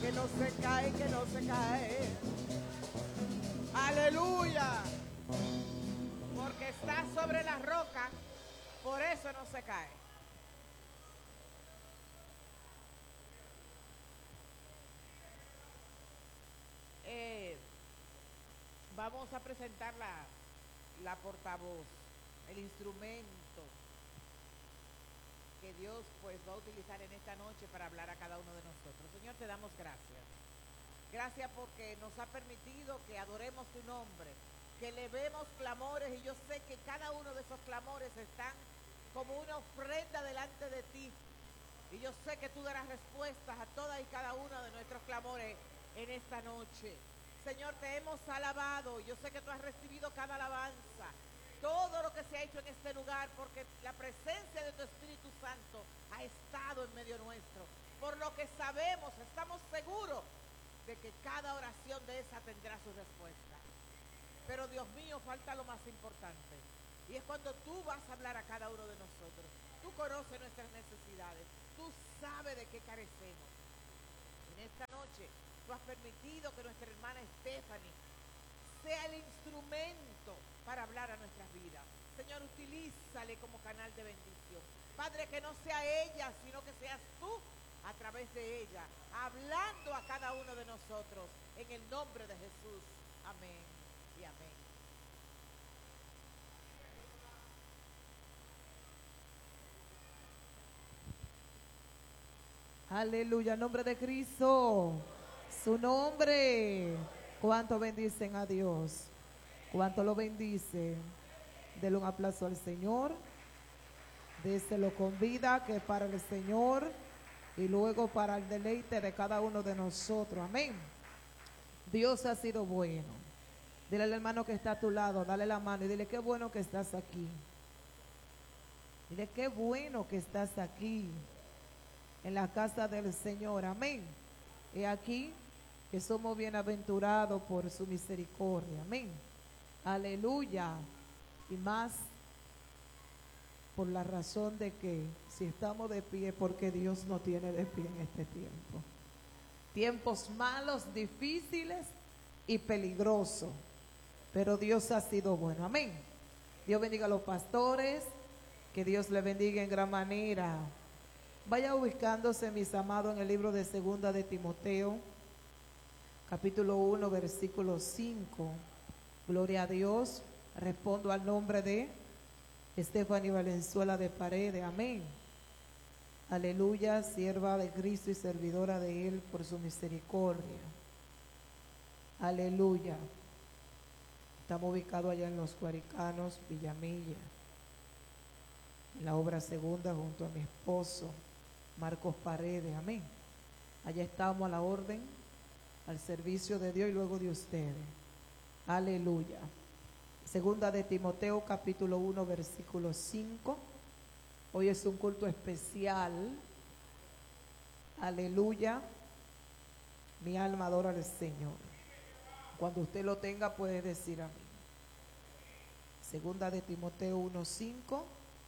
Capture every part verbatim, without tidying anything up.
que no se cae, que no se cae. Aleluya. Porque está sobre la roca, por eso no se cae. Eh, vamos a presentar la, la portavoz, el instrumento que Dios pues va a utilizar en esta noche para hablar a cada uno de nosotros. Señor, te damos gracias. Gracias porque nos ha permitido que adoremos tu nombre, que elevemos clamores, y yo sé que cada uno de esos clamores están como una ofrenda delante de ti. Y yo sé que tú darás respuestas a todas y cada uno de nuestros clamores en esta noche. Señor, te hemos alabado. Yo sé que tú has recibido cada alabanza, todo lo que se ha hecho en este lugar, porque la presencia de tu Espíritu Santo ha estado en medio nuestro. Por lo que sabemos, estamos seguros de que cada oración de esa tendrá su respuesta. Pero Dios mío, falta lo más importante, y es cuando tú vas a hablar a cada uno de nosotros. Tú conoces nuestras necesidades, tú sabes de qué carecemos. En esta noche tú has permitido que nuestra hermana Stephanie sea el instrumento para hablar a nuestras vidas. Señor, utilízale como canal de bendición. Padre, que no sea ella, sino que seas tú a través de ella, hablando a cada uno de nosotros, en el nombre de Jesús. Amén y amén. Aleluya, en nombre de Cristo, su nombre. ¿Cuánto bendicen a Dios? ¿Cuánto lo bendicen? Denle un aplauso al Señor. Déselo con vida, que es para el Señor y luego para el deleite de cada uno de nosotros. Amén. Dios ha sido bueno. Dile al hermano que está a tu lado, dale la mano y dile: qué bueno que estás aquí. Dile: qué bueno que estás aquí en la casa del Señor. Amén. He aquí que somos bienaventurados por su misericordia. Amén. Aleluya. Y más por la razón de que si estamos de pie, porque Dios no tiene de pie en este tiempo. Tiempos malos, difíciles y peligrosos, pero Dios ha sido bueno. Amén. Dios bendiga a los pastores, que Dios les bendiga en gran manera. Vaya ubicándose, mis amados, en el libro de Segunda de Timoteo, capítulo uno, versículo cinco. Gloria a Dios. Respondo al nombre de Stephanie Valenzuela de Paredes. Amén. Aleluya, sierva de Cristo y servidora de Él por su misericordia. Aleluya. Estamos ubicados allá en Los Guaricanos, Villamilla, en la obra segunda, junto a mi esposo Marcos Paredes. Amén. Allá estamos a la orden, al servicio de Dios y luego de ustedes. Aleluya. Segunda de Timoteo, capítulo uno, versículo cinco. Hoy es un culto especial. Aleluya. Mi alma adora al Señor. Cuando usted lo tenga, puede decir amén. Segunda de Timoteo uno, cinco.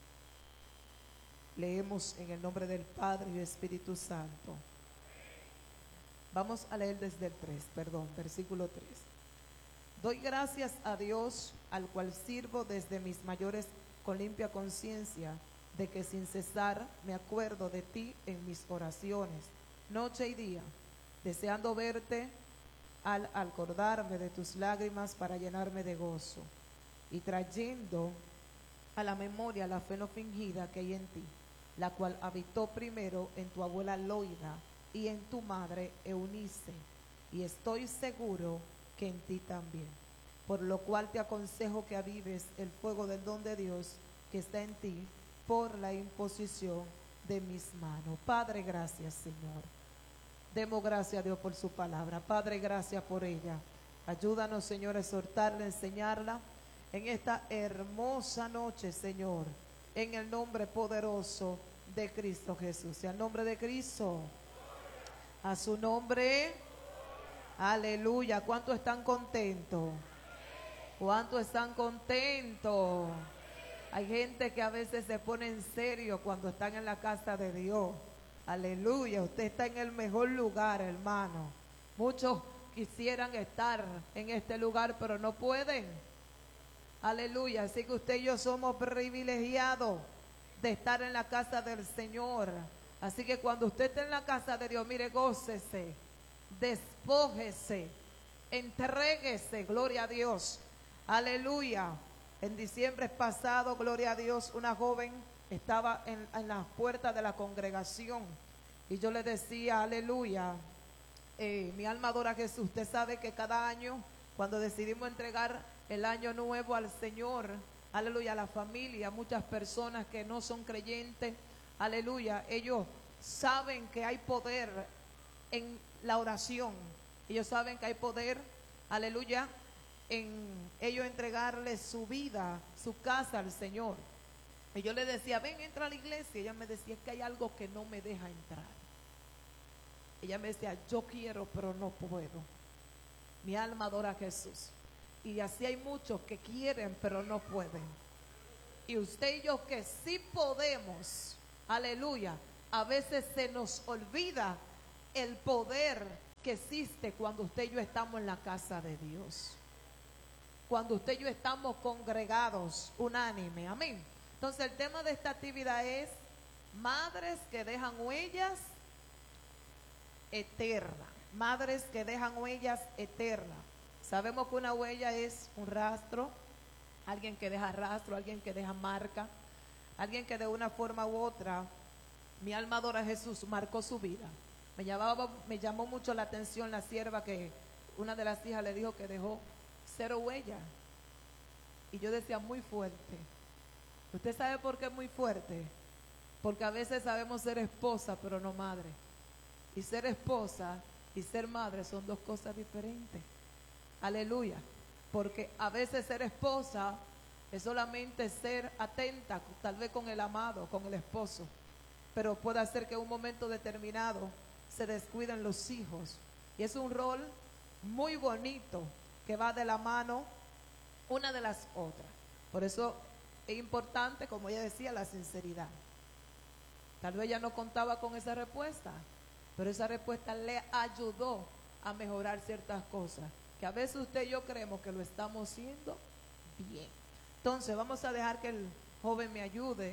Leemos en el nombre del Padre y del Espíritu Santo. Vamos a leer desde el tres, perdón, versículo tres. Doy gracias a Dios, al cual sirvo desde mis mayores con limpia conciencia, de que sin cesar me acuerdo de ti en mis oraciones, noche y día, deseando verte al acordarme de tus lágrimas para llenarme de gozo, y trayendo a la memoria la fe no fingida que hay en ti, la cual habitó primero en tu abuela Loida y en tu madre Eunice, y estoy seguro que en ti también. Por lo cual te aconsejo que avives el fuego del don de Dios que está en ti por la imposición de mis manos. Padre, gracias, Señor. Demos gracias a Dios por su palabra. Padre, gracias por ella. Ayúdanos, Señor, a exhortarla, a enseñarla en esta hermosa noche, Señor, en el nombre poderoso de Cristo Jesús. Y al nombre de Cristo, a su nombre, aleluya. ¿Cuántos están contentos? ¿Cuántos están contentos? Hay gente que a veces se pone en serio cuando están en la casa de Dios. Aleluya, usted está en el mejor lugar, hermano. Muchos quisieran estar en este lugar, pero no pueden. Aleluya, así que usted y yo somos privilegiados de estar en la casa del Señor. Así que cuando usted esté en la casa de Dios, mire, gócese, despójese, entréguese, gloria a Dios. Aleluya. En diciembre pasado, gloria a Dios, una joven estaba en, en las puertas de la congregación y yo le decía, aleluya, eh, mi alma adora a Jesús. Usted sabe que cada año, cuando decidimos entregar el año nuevo al Señor, aleluya, a la familia, muchas personas que no son creyentes, aleluya, ellos saben que hay poder en la oración, ellos saben que hay poder, aleluya, en ellos entregarle su vida, su casa al Señor. Y yo le decía, ven, entra a la iglesia. Y ella me decía, es que hay algo que no me deja entrar. Ella me decía, yo quiero, pero no puedo. Mi alma adora a Jesús. Y así hay muchos que quieren, pero no pueden. Y usted y yo que sí podemos, aleluya, a veces se nos olvida el poder que existe cuando usted y yo estamos en la casa de Dios. Cuando usted y yo estamos congregados, unánime, amén. Entonces el tema de esta actividad es madres que dejan huellas eternas. Madres que dejan huellas eternas. Sabemos que una huella es un rastro, alguien que deja rastro, alguien que deja marca, alguien que de una forma u otra, mi alma adora a Jesús, marcó su vida. Me llamaba, me llamó mucho la atención la sierva que una de las hijas le dijo que dejó cero huella. Y yo decía, muy fuerte. ¿Usted sabe por qué es muy fuerte? Porque a veces sabemos ser esposa, pero no madre. Y ser esposa y ser madre son dos cosas diferentes. Aleluya. Porque a veces ser esposa es solamente ser atenta, tal vez con el amado, con el esposo. Pero puede hacer que en un momento determinado se descuiden los hijos. Y es un rol muy bonito que va de la mano una de las otras. Por eso es importante, como ella decía, la sinceridad. Tal vez ella no contaba con esa respuesta, pero esa respuesta le ayudó a mejorar ciertas cosas, que a veces usted y yo creemos que lo estamos haciendo bien. Entonces vamos a dejar que el joven me ayude.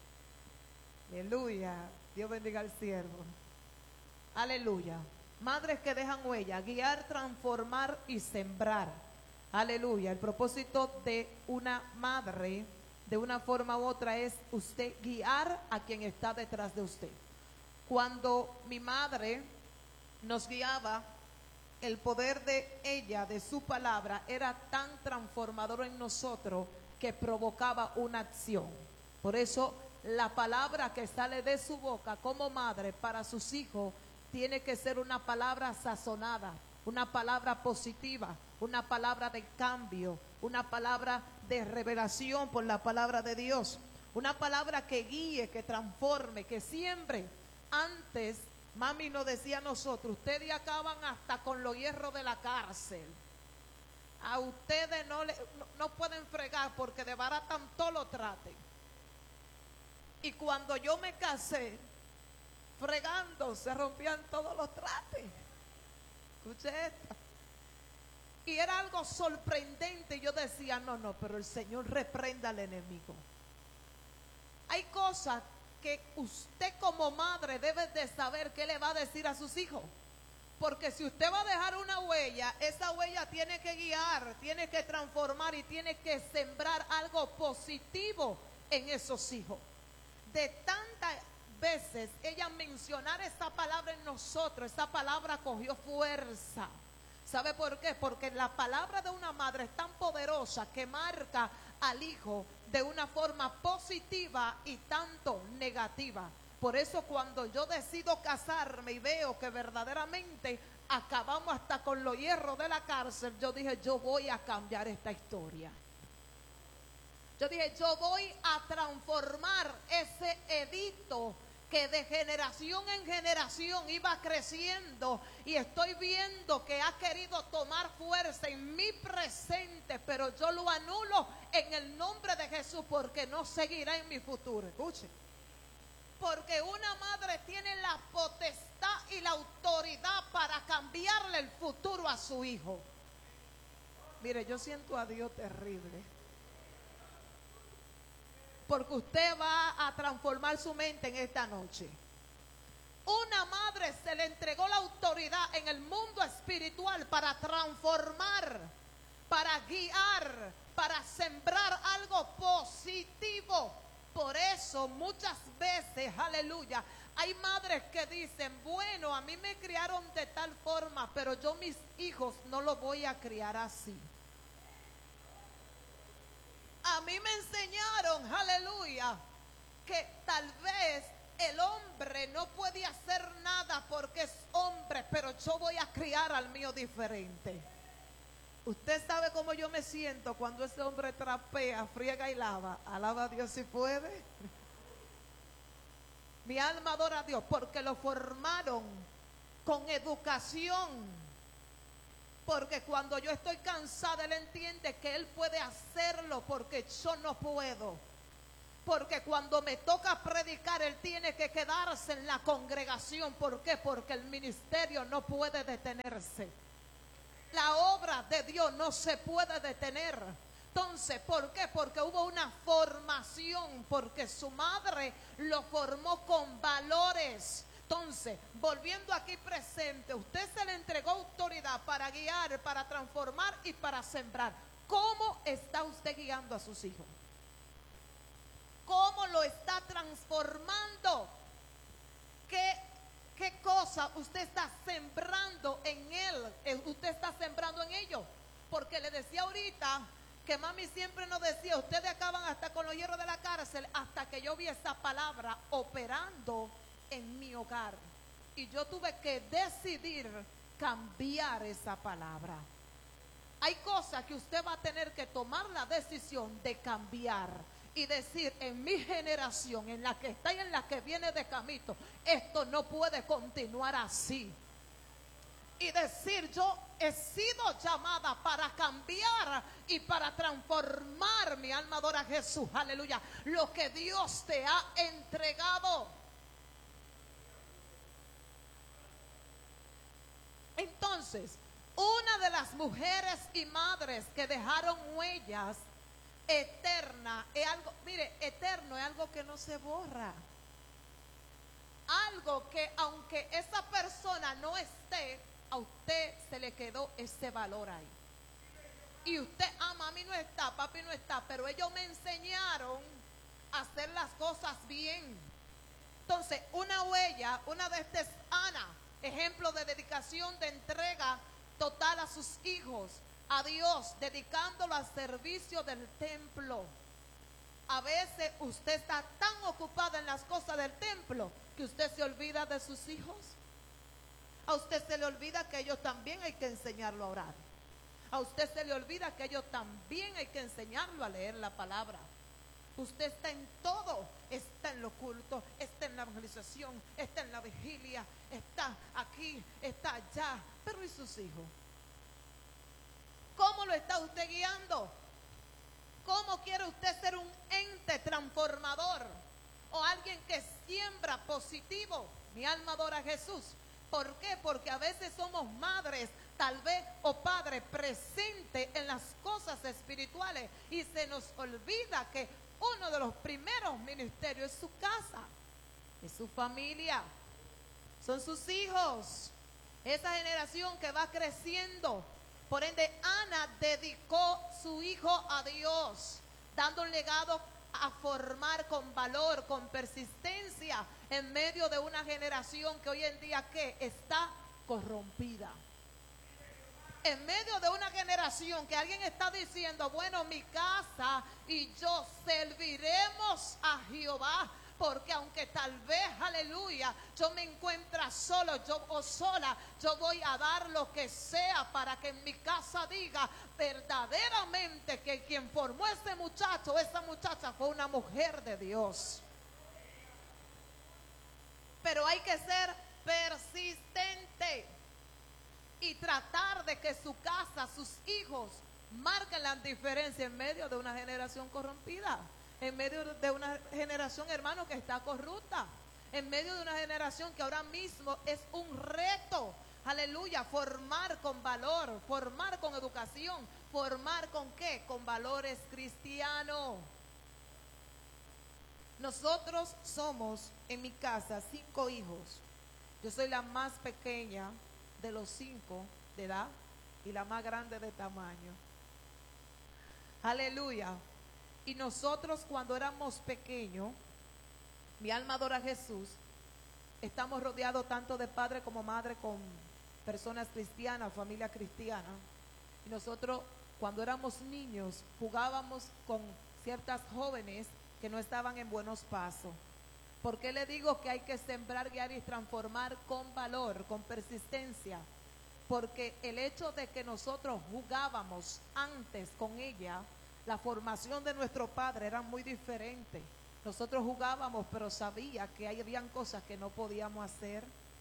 Aleluya. Dios bendiga al siervo. Aleluya. Madres que dejan huella, guiar, transformar y sembrar. Aleluya. El propósito de una madre, de una forma u otra, es usted guiar a quien está detrás de usted. Cuando mi madre nos guiaba, el poder de ella, de su palabra, era tan transformador en nosotros que provocaba una acción. Por eso la palabra que sale de su boca como madre para sus hijos tiene que ser una palabra sazonada, una palabra positiva, una palabra de cambio, una palabra de revelación por la palabra de Dios, una palabra que guíe, que transforme, que siembre. Antes, mami nos decía a nosotros, ustedes acaban hasta con los hierros de la cárcel. A ustedes no, le, no, no pueden fregar porque de baratan todo lo traten. Y cuando yo me casé, fregando, se rompían todos los trates. Escuche esto. Y era algo sorprendente. Yo decía, no, no, pero el Señor reprenda al enemigo. Hay cosas que usted como madre debe de saber qué le va a decir a sus hijos. Porque si usted va a dejar una huella, esa huella tiene que guiar, tiene que transformar y tiene que sembrar algo positivo en esos hijos. De tantas veces ella mencionar esa palabra en nosotros, esa palabra cogió fuerza. ¿Sabe por qué? Porque la palabra de una madre es tan poderosa que marca al hijo de una forma positiva y tanto negativa. Por eso cuando yo decido casarme y veo que verdaderamente acabamos hasta con los hierros de la cárcel, yo dije, yo voy a cambiar esta historia. Yo dije, yo voy a transformar ese edicto que de generación en generación iba creciendo y estoy viendo que ha querido tomar fuerza en mi presente, pero yo lo anulo en el nombre de Jesús porque no seguirá en mi futuro. Escuche. Porque una madre tiene la potestad y la autoridad para cambiarle el futuro a su hijo. Mire, yo siento a Dios terrible. Porque usted va a transformar su mente en esta noche. Una madre se le entregó la autoridad en el mundo espiritual para transformar, para guiar, para sembrar algo positivo. Por eso muchas veces, aleluya, hay madres que dicen, bueno, a mí me criaron de tal forma, pero yo mis hijos no los voy a criar así. A mí me enseñaron, aleluya, que tal vez el hombre no puede hacer nada porque es hombre, pero yo voy a criar al mío diferente. Usted sabe cómo yo me siento cuando ese hombre trapea, friega y lava. Alaba a Dios si puede. Mi alma adora a Dios porque lo formaron con educación. Porque cuando yo estoy cansada, él entiende que él puede hacerlo porque yo no puedo. Porque cuando me toca predicar, él tiene que quedarse en la congregación. ¿Por qué? Porque el ministerio no puede detenerse. La obra de Dios no se puede detener. Entonces, ¿por qué? Porque hubo una formación, porque su madre lo formó con valores. Entonces, volviendo aquí presente, usted se le entregó autoridad para guiar, para transformar y para sembrar. ¿Cómo está usted guiando a sus hijos? ¿Cómo lo está transformando? ¿Qué, qué cosa usted está sembrando en él? ¿Usted está sembrando en ellos? Porque le decía ahorita que mami siempre nos decía, ustedes acaban hasta con los hierros de la cárcel, hasta que yo vi esa palabra operando en mi hogar. Y yo tuve que decidir cambiar esa palabra. Hay cosas que usted va a tener que tomar la decisión de cambiar y decir, en mi generación, en la que está y en la que viene de camino, esto no puede continuar así. Y decir, yo he sido llamada para cambiar y para transformar. Mi alma adora a Jesús, aleluya, lo que Dios te ha entregado. Entonces, una de las mujeres y madres que dejaron huellas eterna es algo, mire, eterno es algo que no se borra. Algo que aunque esa persona no esté, a usted se le quedó ese valor ahí. Y usted, ah, mami no está, papi no está, pero ellos me enseñaron a hacer las cosas bien. Entonces, una huella, una de estas es Ana, ejemplo de dedicación, de entrega total a sus hijos, a Dios, dedicándolo al servicio del templo. A veces usted está tan ocupada en las cosas del templo que usted se olvida de sus hijos. A usted se le olvida que ellos también hay que enseñarlo a orar. A usted se le olvida que ellos también hay que enseñarlo a leer la palabra. Usted está en todo, está en lo oculto, está en la evangelización, está en la vigilia, está aquí, está allá. Pero ¿y sus hijos? ¿Cómo lo está usted guiando? ¿Cómo quiere usted ser un ente transformador? O alguien que siembra positivo. Mi alma adora a Jesús. ¿Por qué? Porque a veces somos madres, tal vez, o padres presentes en las cosas espirituales y se nos olvida que uno de los primeros ministerios es su casa, es su familia, son sus hijos, esa generación que va creciendo. Por ende, Ana dedicó su hijo a Dios, dando un legado a formar con valor, con persistencia, en medio de una generación que hoy en día ¿qué? Está corrompida. En medio de una generación que alguien está diciendo, bueno, mi casa y yo serviremos a Jehová. Porque aunque tal vez, aleluya, yo me encuentre solo yo o sola, yo voy a dar lo que sea para que en mi casa diga verdaderamente que quien formó ese muchacho, esa muchacha fue una mujer de Dios. Pero hay que ser persistente y tratar de que su casa, sus hijos, marquen la diferencia en medio de una generación corrompida. En medio de una generación, hermano, que está corrupta. en medio de una generación que ahora mismo es un reto. Aleluya, formar con valor, formar con educación, formar con qué, con valores cristianos. Nosotros somos en mi casa cinco hijos. Yo soy la más pequeña de los cinco de edad y la más grande de tamaño. Aleluya. Y nosotros cuando éramos pequeños, mi alma adora a Jesús, estamos rodeados tanto de padre como madre con personas cristianas, familia cristiana. Y nosotros cuando éramos niños jugábamos con ciertas jóvenes que no estaban en buenos pasos. ¿Por qué le digo que hay que sembrar, guiar y transformar con valor, con persistencia? Porque el hecho de que nosotros jugábamos antes con ella, la formación de nuestro padre era muy diferente. Nosotros jugábamos, pero sabía que habían cosas que no podíamos hacer.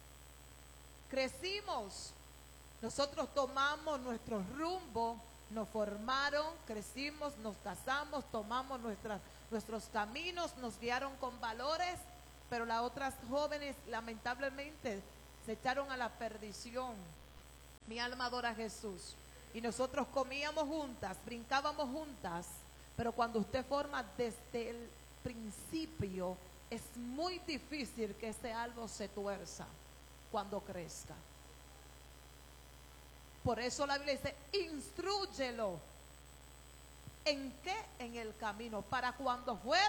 Crecimos, nosotros tomamos nuestro rumbo, nos formaron, crecimos, nos casamos, tomamos nuestras, nuestros caminos, nos guiaron con valores, pero las otras jóvenes lamentablemente se echaron a la perdición. Mi alma adora a Jesús. Y nosotros comíamos juntas, brincábamos juntas, pero cuando usted forma desde el principio, es muy difícil que ese árbol se tuerza cuando crezca. Por eso la Biblia dice, instrúyelo. ¿En qué? En el camino, para cuando fuere,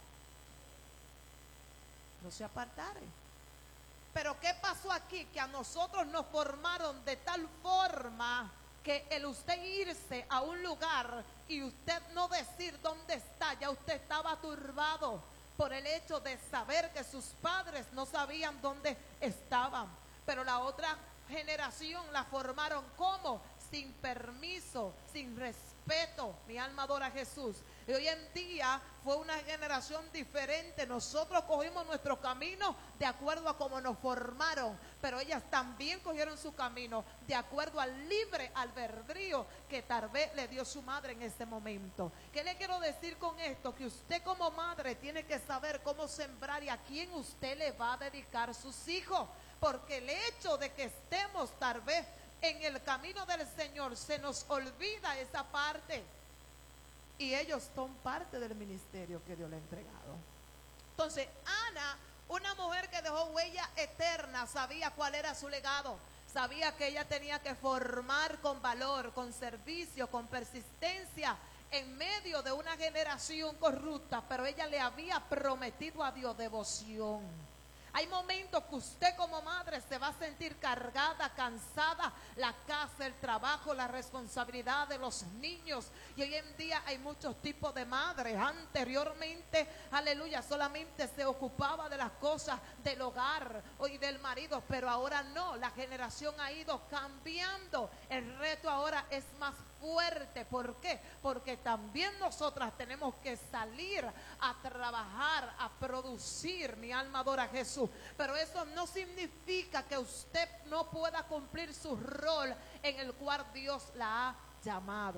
no se apartare. Pero ¿qué pasó aquí? Que a nosotros nos formaron de tal forma que el usted irse a un lugar y usted no decir dónde está, ya usted estaba turbado por el hecho de saber que sus padres no sabían dónde estaban. Pero la otra generación la formaron ¿cómo? Sin permiso, sin respeto. Mi alma adora a Jesús. Y hoy en día fue una generación diferente. Nosotros cogimos nuestro camino de acuerdo a cómo nos formaron, pero ellas también cogieron su camino de acuerdo al libre albedrío que tal vez le dio su madre en ese momento. ¿Qué le quiero decir con esto? Que usted como madre tiene que saber cómo sembrar y a quién usted le va a dedicar sus hijos. Porque el hecho de que estemos tal vez en el camino del Señor, se nos olvida esa parte. Y ellos son parte del ministerio que Dios le ha entregado. Entonces, Ana, una mujer que dejó huella eterna, sabía cuál era su legado. Sabía que ella tenía que formar con valor, con servicio, con persistencia, en medio de una generación corrupta. Pero ella le había prometido a Dios devoción. Hay momentos que usted como madre se va a sentir cargada, cansada, la casa, el trabajo, la responsabilidad de los niños. Y hoy en día hay muchos tipos de madres. Anteriormente, aleluya, solamente se ocupaba de las cosas del hogar y del marido, pero ahora no, la generación ha ido cambiando. El reto ahora es más fuerte. ¿Por qué? Porque también nosotras tenemos que salir a trabajar, a producir. Mi alma adora a Jesús. Pero eso no significa que usted no pueda cumplir su rol en el cual Dios la ha llamado.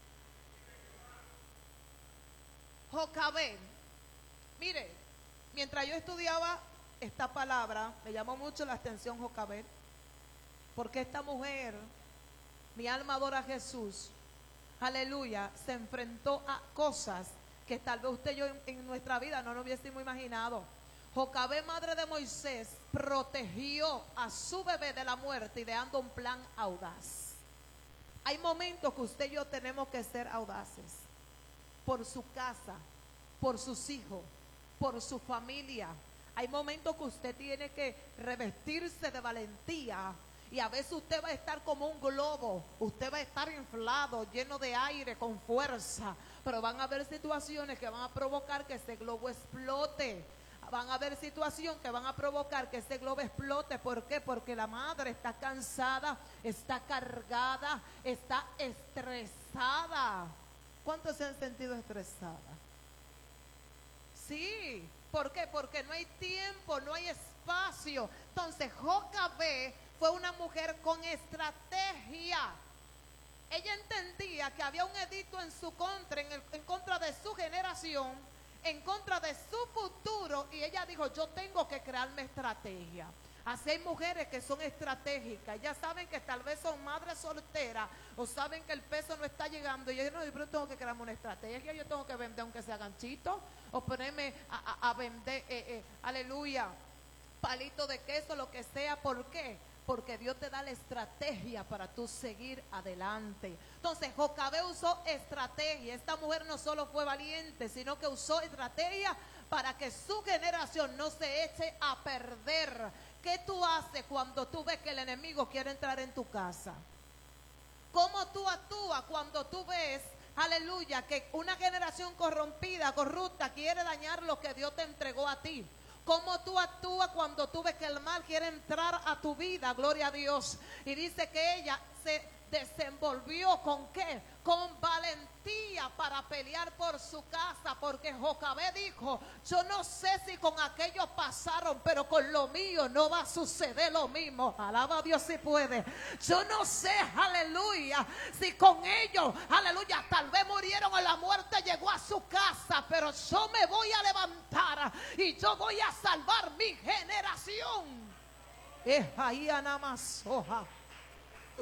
Jocabed. Mire, mientras yo estudiaba esta palabra, me llamó mucho la atención Jocabed, porque esta mujer, mi alma adora a Jesús, aleluya, se enfrentó a cosas que tal vez usted y yo en, en nuestra vida no nos hubiésemos imaginado. Jocabed, madre de Moisés, protegió a su bebé de la muerte ideando un plan audaz. Hay momentos que usted y yo tenemos que ser audaces por su casa, por sus hijos, por su familia. Hay momentos que usted tiene que revestirse de valentía. Y a veces usted va a estar como un globo, usted va a estar inflado, lleno de aire, con fuerza. Pero van a haber situaciones que van a provocar que ese globo explote. Van a haber situaciones que van a provocar que ese globo explote. ¿Por qué? Porque la madre está cansada, está cargada, está estresada. ¿Cuántos se han sentido estresadas? Sí. ¿Por qué? Porque no hay tiempo, no hay espacio. Entonces, Jocabed fue una mujer con estrategia. Ella entendía que había un edicto en su contra, en, el, en contra de su generación, en contra de su futuro y ella dijo, yo tengo que crearme estrategia. Así hay mujeres que son estratégicas, ya saben que tal vez son madres solteras o saben que el peso no está llegando y ellos no, yo tengo que crearme una estrategia, yo tengo que vender aunque sea ganchito o ponerme a, a, a vender, eh, eh, aleluya, palito de queso, lo que sea. ¿Por qué? Porque Dios te da la estrategia para tú seguir adelante. Entonces Jocabed usó estrategia. Esta mujer no solo fue valiente, sino que usó estrategia para que su generación no se eche a perder. ¿Qué tú haces cuando tú ves que el enemigo quiere entrar en tu casa? ¿Cómo tú actúas cuando tú ves, aleluya, que una generación corrompida, corrupta, quiere dañar lo que Dios te entregó a ti? ¿Cómo tú actúas cuando tú ves que el mal quiere entrar a tu vida? Gloria a Dios. Y dice que ella se desenvolvió ¿con qué? Con valentía para pelear por su casa, porque Jocabed dijo, yo no sé si con aquellos pasaron, pero con lo mío no va a suceder lo mismo. Alaba a Dios si puede. Yo no sé, aleluya, si con ellos, aleluya, tal vez murieron o la muerte llegó a su casa, pero yo me voy a levantar y yo voy a salvar mi generación. Es ahí a Namasoja.